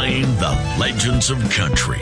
playing the legends of country.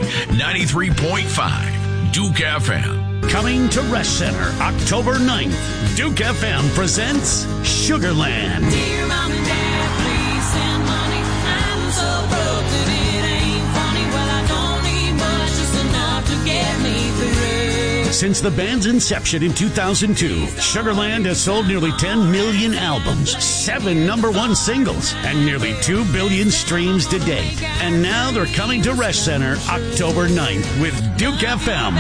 93.5 Duke FM. Coming to Resch Center October 9th, Duke FM presents Sugarland. Dear Mom and Dad, please send money. I'm so broke that it ain't funny. Well, I don't need much, just enough to get me through. Since the band's inception in 2002, Sugarland has sold nearly 10 million albums, 7 #1 singles, and nearly 2 billion streams to date. And now they're coming to Resch Center October 9th with Duke FM.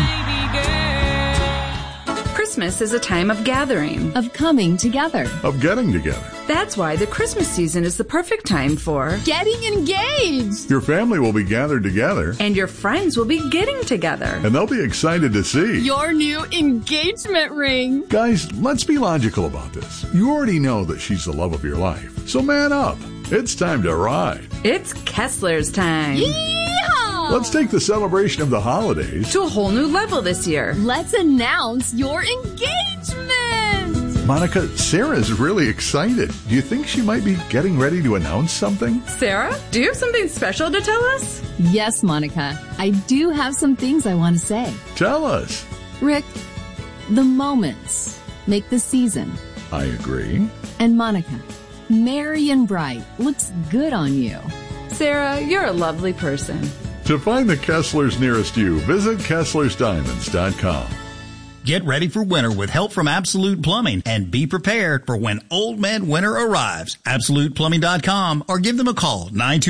Christmas is a time of gathering, of coming together, of getting together. That's why the Christmas season is the perfect time for getting engaged. Your family will be gathered together, and your friends will be getting together, and they'll be excited to see your new engagement ring. Guys, let's be logical about this. You already know that she's the love of your life, so man up. It's time to ride. It's Kessler's time. Yeehaw! Let's take the celebration of the holidays to a whole new level this year. Let's announce your engagement. Monica, Sarah's really excited. Do you think she might be getting ready to announce something? Sarah, do you have something special to tell us? Yes, Monica. I do have some things I want to say. Tell us. Rick, the moments make the season. I agree. And Monica, merry and bright looks good on you. Sarah, you're a lovely person. To find the Kesslers nearest you, visit KesslersDiamonds.com. Get ready for winter with help from Absolute Plumbing and be prepared for when Old Man Winter arrives. AbsolutePlumbing.com or give them a call,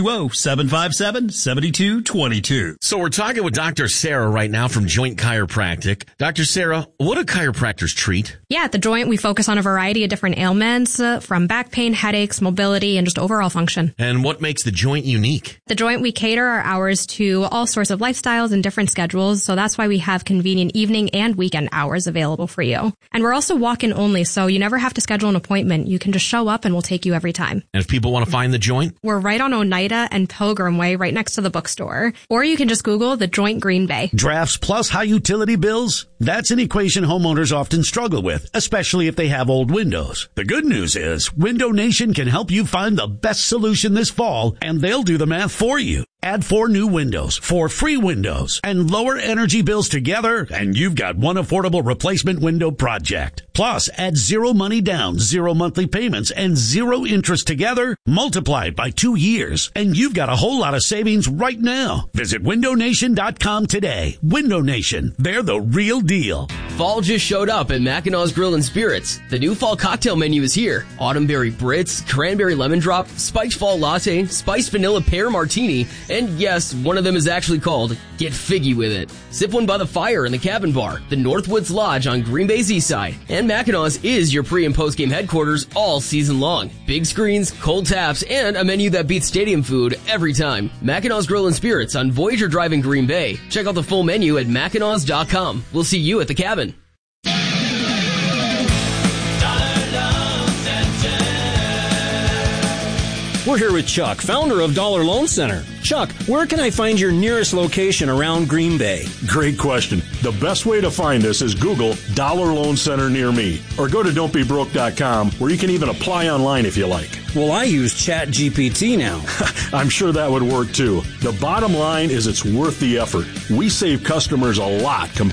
920-757-7222. So we're talking with Dr. Sarah right now from Joint Chiropractic. Dr. Sarah, what do chiropractors treat? Yeah, at The Joint, we focus on a variety of different ailments from back pain, headaches, mobility, and just overall function. And what makes The Joint unique? The Joint, we cater our hours to all sorts of lifestyles and different schedules, so that's why we have convenient evening and weekend hours available for you. And we're also walk-in only, so you never have to schedule an appointment. You can just show up and we'll take you every time. And if people want to find The Joint? We're right on Oneida and Pilgrim Way, right next to the bookstore. Or you can just Google The Joint Green Bay. Drafts plus high utility bills? That's an equation homeowners often struggle with, especially if they have old windows. The good news is Window Nation can help you find the best solution this fall, and they'll do the math for you. Add 4 new windows, 4 free windows, and lower energy bills together, and you've got one affordable replacement window project. Plus, add 0 money down, 0 monthly payments, and 0 interest together, multiplied by 2 years, and you've got a whole lot of savings right now. Visit WindowNation.com today. Window Nation, they're the real deal. Fall just showed up at Mackinac Grill and Spirits. The new fall cocktail menu is here. Autumnberry Brits, cranberry lemon drop, spiked fall latte, spiced vanilla pear martini, and yes, one of them is actually called Get Figgy With It. Sip one by the fire in the Cabin Bar, the Northwoods Lodge on Green Bay's east side. And Mackinac is your pre- and post-game headquarters all season long. Big screens, cold taps, and a menu that beats stadium food every time. Mackinac Grill and Spirits on Voyager Drive in Green Bay. Check out the full menu at Mackinac.com. We'll see you at the Cabin. We're here with Chuck, founder of Dollar Loan Center. Chuck, where can I find your nearest location around Green Bay? Great question. The best way to find us is Google Dollar Loan Center near me, or go to don'tbebroke.com, where you can even apply online if you like. Well, I use ChatGPT now. I'm sure that would work too. The bottom line is it's worth the effort. We save customers a lot compared